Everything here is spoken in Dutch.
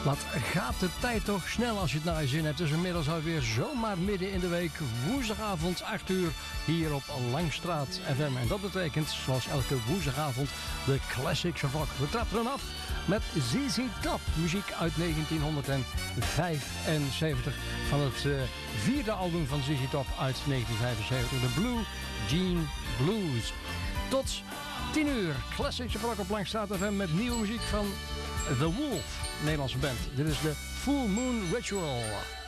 Wat gaat de tijd toch snel als je het naar je zin hebt. Het is inmiddels alweer zomaar midden in de week. Woensdagavond 8 uur hier op Langstraat FM. En dat betekent, zoals elke woensdagavond, de Classics of Rock. We trappen hem af met ZZ Top. Muziek uit 1975 van het vierde album van ZZ Top uit 1975. De Blue Jean Blues. Tot 10 uur. Classics of Rock op Langstraat FM met nieuwe muziek van The Wolf, Nederlandse band. Dit is de Full Moon Ritual.